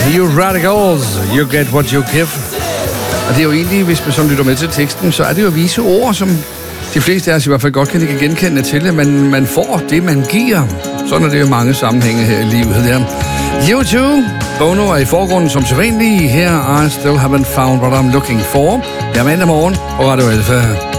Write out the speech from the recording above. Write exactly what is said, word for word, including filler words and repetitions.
You radicals, you get what you give. Og det er jo egentlig, hvis man sådan lytter med til teksten, så er det jo vise ord, som de fleste af os i hvert fald godt kan genkende til, at man, man får det, man giver. Sådan er det jo mange sammenhænge her i livet der. U to, Bono er i forgrunden som sædvanlig. Her I still haven't found what I'm looking for. Jeg er mandag morgen på Radio Alfa.